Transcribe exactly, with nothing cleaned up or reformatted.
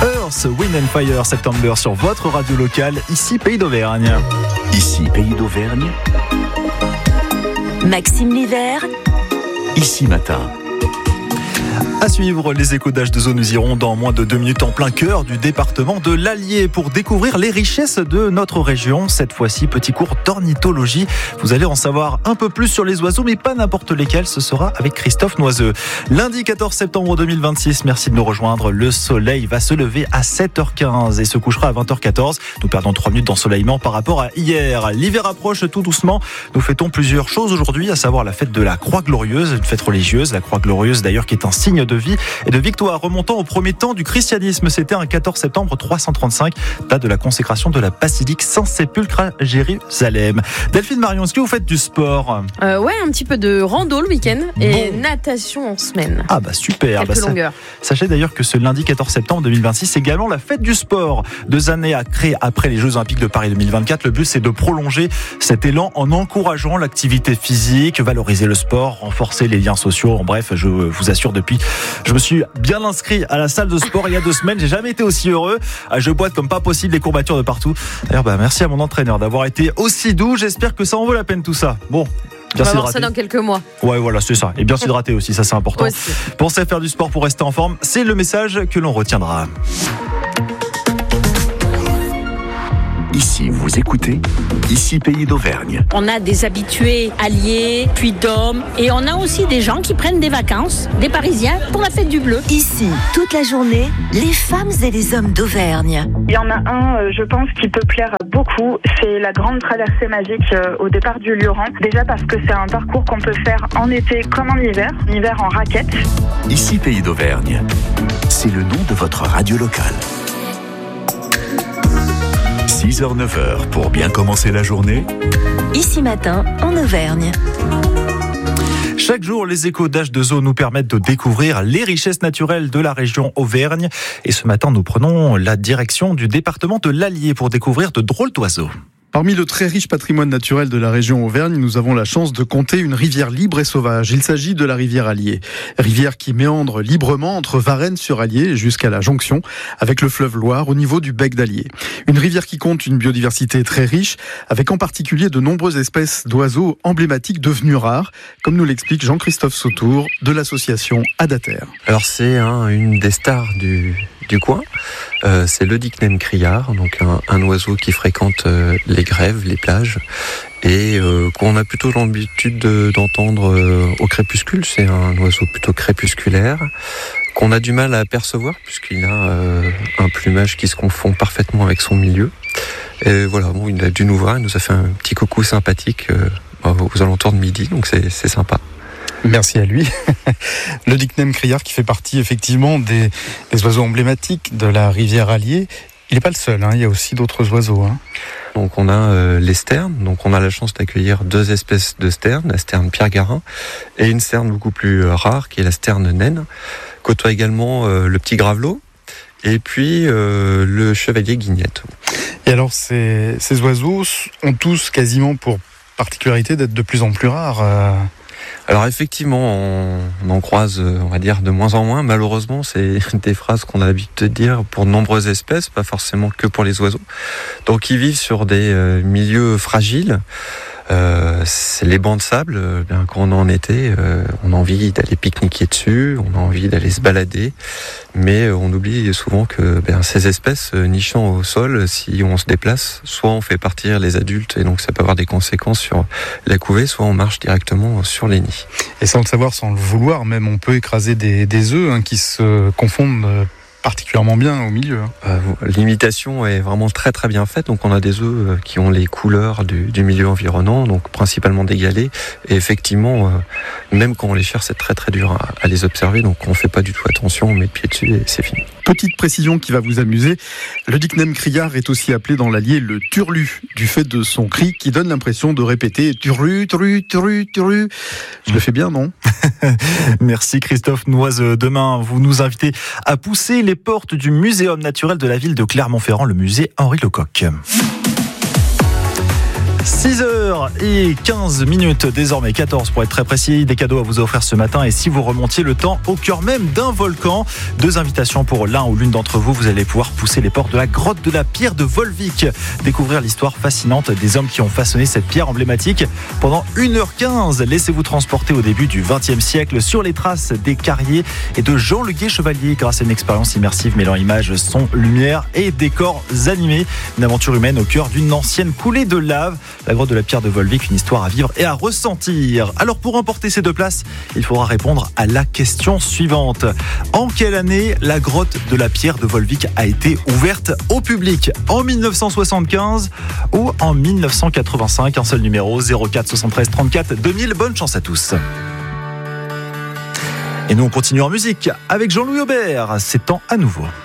Earth, Wind and Fire, September sur votre radio locale, ici Pays d'Auvergne. Ici Pays d'Auvergne. Maxime L'Hiver. Ici Matin. À suivre les échos d'H deux O, nous irons dans moins de deux minutes en plein cœur du département de l'Allier pour découvrir les richesses de notre région. Cette fois-ci, petit cours d'ornithologie. Vous allez en savoir un peu plus sur les oiseaux, mais pas n'importe lesquels. Ce sera avec Christophe Noiseux. Lundi quatorze septembre deux mille vingt-six, merci de nous rejoindre. Le soleil va se lever à sept heures quinze et se couchera à vingt heures quatorze. Nous perdons trois minutes d'ensoleillement par rapport à hier. L'hiver approche tout doucement. Nous fêtons plusieurs choses aujourd'hui, à savoir la fête de la Croix Glorieuse, une fête religieuse. La Croix Glorieuse d'ailleurs qui est un signe de vie et de victoire remontant au premier temps du christianisme. C'était un quatorze septembre trois cent trente-cinq, date de la consécration de la basilique Saint-Sépulcre à Jérusalem. Delphine Marion, est-ce que vous faites du sport ? euh, Ouais, un petit peu de rando le week-end et bon. Natation en semaine. Ah bah super. Quelques bah, longueurs. Sachez d'ailleurs que ce lundi quatorze septembre deux mille vingt-six, c'est également la fête du sport. Deux années à créer après les Jeux Olympiques de Paris deux mille vingt-quatre, le but c'est de prolonger cet élan en encourageant l'activité physique, valoriser le sport, renforcer les liens sociaux. En bref, je vous assure depuis, je me suis bien inscrit à la salle de sport il y a deux semaines. J'ai jamais été aussi heureux. Je boite comme pas possible, des courbatures de partout. D'ailleurs, bah, merci à mon entraîneur d'avoir été aussi doux. J'espère que ça en vaut la peine tout ça. Bon. On va voir ça dans quelques mois. Ouais, voilà, c'est ça. Et bien s'hydrater aussi, ça c'est important. Aussi. Pensez à faire du sport pour rester en forme. C'est le message que l'on retiendra. Ici, vous écoutez, ici Pays d'Auvergne. On a des habitués alliés, puis d'hommes, et on a aussi des gens qui prennent des vacances, des Parisiens, pour la fête du bleu. Ici, toute la journée, les femmes et les hommes d'Auvergne. Il y en a un, euh, je pense, qui peut plaire beaucoup. C'est la grande traversée magique euh, au départ du Lioran. Déjà parce que c'est un parcours qu'on peut faire en été comme en hiver, en hiver en raquette. Ici Pays d'Auvergne. C'est le nom de votre radio locale. six heures neuf heures pour bien commencer la journée. Ici Matin, en Auvergne. Chaque jour, les échos d'H deux O nous permettent de découvrir les richesses naturelles de la région Auvergne. Et ce matin, nous prenons la direction du département de l'Allier pour découvrir de drôles d'oiseaux. Parmi le très riche patrimoine naturel de la région Auvergne, nous avons la chance de compter une rivière libre et sauvage. Il s'agit de la rivière Allier. Rivière qui méandre librement entre Varennes-sur-Allier jusqu'à la jonction avec le fleuve Loire au niveau du bec d'Allier. Une rivière qui compte une biodiversité très riche, avec en particulier de nombreuses espèces d'oiseaux emblématiques devenues rares, comme nous l'explique Jean-Christophe Sautour de l'association Adater. Alors c'est hein, une des stars du, du coin, euh, c'est le Dicknem criard, donc un, un oiseau qui fréquente euh, les grèves, les plages, et euh, qu'on a plutôt l'habitude de, d'entendre euh, au crépuscule. C'est un oiseau plutôt crépusculaire, qu'on a du mal à apercevoir, puisqu'il a euh, un plumage qui se confond parfaitement avec son milieu. Et voilà, bon, il a dû nous voir, il nous a fait un petit coucou sympathique euh, aux alentours de midi, donc c'est, c'est sympa. Merci à lui. Le Dicknem criard qui fait partie effectivement des, des oiseaux emblématiques de la rivière Allier. Il n'est pas le seul, hein, il y a aussi d'autres oiseaux. Hein. Donc on a euh, les sternes, donc on a la chance d'accueillir deux espèces de sternes, la sterne Pierre-Garin et une sterne beaucoup plus euh, rare qui est la sterne naine. Côtoie également euh, le petit gravelot et puis euh, le chevalier guignette. Et alors ces, ces oiseaux ont tous quasiment pour particularité d'être de plus en plus rares. Euh... Alors effectivement, on, on en croise, on va dire, de moins en moins. Malheureusement, c'est des phrases qu'on a l'habitude de dire pour de nombreuses espèces, pas forcément que pour les oiseaux. Donc ils vivent sur des euh, milieux fragiles. Euh, c'est les bancs de sable, euh, bien, quand on est en été, euh, on a envie d'aller pique-niquer dessus, on a envie d'aller se balader, mais euh, on oublie souvent que ben, ces espèces euh, nichant au sol, si on se déplace, soit on fait partir les adultes et donc ça peut avoir des conséquences sur la couvée, soit on marche directement sur les nids. Et sans le savoir, sans le vouloir, même on peut écraser des, des œufs hein, qui se confondent euh, particulièrement bien au milieu. Euh, l'imitation est vraiment très très bien faite, donc on a des œufs qui ont les couleurs du, du milieu environnant, donc principalement des galets, et effectivement, euh, même quand on les cherche, c'est très très dur à, à les observer, donc on fait pas du tout attention, on met le pied dessus et c'est fini. Petite précision qui va vous amuser, le Dicknem criard est aussi appelé dans l'Allier le turlu, du fait de son cri qui donne l'impression de répéter turlu, turlu, turlu, turlu. Je le fais bien, non ? Merci Christophe Noiseux. Demain, vous nous invitez à pousser les portes du Muséum naturel de la ville de Clermont-Ferrand, le musée Henri Lecoq. six heures quinze minutes, désormais quatorze pour être très précis. Des cadeaux à vous offrir ce matin. Et si vous remontiez le temps au cœur même d'un volcan, deux invitations pour l'un ou l'une d'entre vous. Vous allez pouvoir pousser les portes de la grotte de la pierre de Volvic. Découvrir l'histoire fascinante des hommes qui ont façonné cette pierre emblématique. Pendant une heure quinze, laissez-vous transporter au début du vingtième siècle sur les traces des Carrier et de Jean Le Guay Chevalier grâce à une expérience immersive mêlant images, son, lumière et décors animés. Une aventure humaine au cœur d'une ancienne coulée de lave. La grotte de la pierre de Volvic, une histoire à vivre et à ressentir. Alors pour emporter ces deux places, il faudra répondre à la question suivante. En quelle année la grotte de la pierre de Volvic a été ouverte au public? En dix-neuf cent soixante-quinze ou en dix-neuf cent quatre-vingt-cinq? Un seul numéro, zéro quatre soixante-treize trente-quatre deux mille. Bonne chance à tous. Et nous on continue en musique avec Jean-Louis Aubert. C'est temps à nouveau.